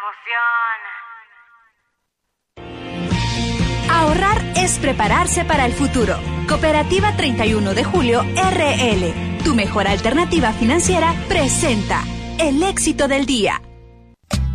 Ahorrar es prepararse para el futuro. Cooperativa 31 de Julio RL, tu mejor alternativa financiera, presenta el éxito del día.